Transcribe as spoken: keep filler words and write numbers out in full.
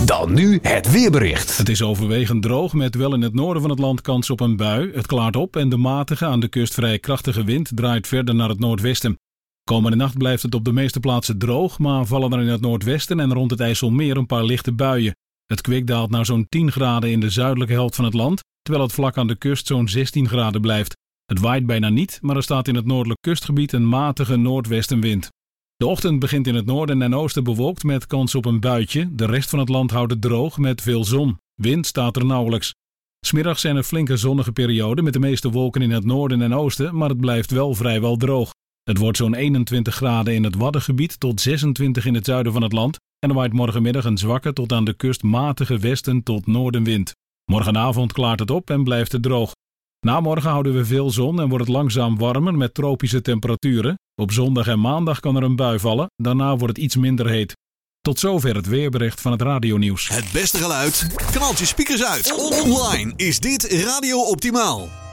Dan nu het weerbericht. Het is overwegend droog met wel in het noorden van het land kans op een bui. Het klaart op en de matige, aan de kust vrij krachtige wind draait verder naar het noordwesten. Komende nacht blijft het op de meeste plaatsen droog, maar vallen er in het noordwesten en rond het IJsselmeer een paar lichte buien. Het kwik daalt naar zo'n tien graden in de zuidelijke helft van het land, terwijl het vlak aan de kust zo'n zestien graden blijft. Het waait bijna niet, maar er staat in het noordelijk kustgebied een matige noordwestenwind. De ochtend begint in het noorden en oosten bewolkt met kans op een buitje. De rest van het land houdt het droog met veel zon. Wind staat er nauwelijks. 'S Middags zijn er flinke zonnige perioden met de meeste wolken in het noorden en oosten, maar het blijft wel vrijwel droog. Het wordt zo'n eenentwintig graden in het Waddengebied tot zesentwintig in het zuiden van het land en er waait morgenmiddag een zwakke tot aan de kust matige westen tot noordenwind. Morgenavond klaart het op en blijft het droog. Na morgen houden we veel zon en wordt het langzaam warmer met tropische temperaturen. Op zondag en maandag kan er een bui vallen, daarna wordt het iets minder heet. Tot zover het weerbericht van het radionieuws. Het beste geluid, knalt je speakers uit. Online is dit Radio Optimaal.